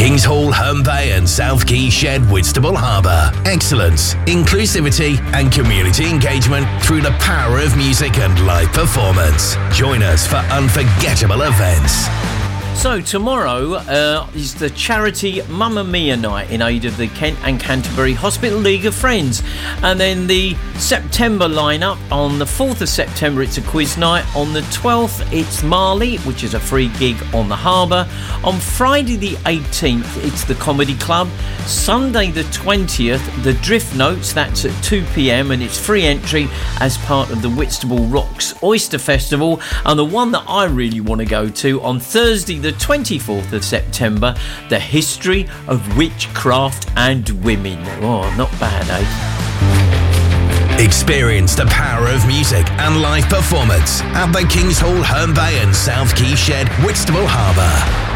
Kings Hall, Herne Bay and South Quay Shed, Whitstable Harbour. Excellence, inclusivity and community engagement through the power of music and live performance. Join us for unforgettable events. So tomorrow is the charity Mamma Mia night in aid of the Kent and Canterbury Hospital League of Friends. And then the September lineup, on the 4th of September it's a quiz night. On the 12th it's Marley, which is a free gig on the harbour. On Friday the 18th it's the Comedy Club. Sunday the 20th, the Drift Notes, that's at 2 p.m. and it's free entry as part of the Whitstable Rocks Oyster Festival. And the one that I really want to go to on Thursday the 24th of September, the History of Witchcraft and Women. Oh, not bad, eh? Experience the power of music and live performance at the Kings Hall, Herne Bay and South Quay Shed, Whitstable Harbour.